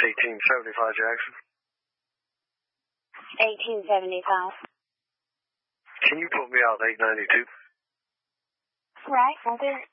1875 Jackson. 1875. Can you put me out 892? Right, will do.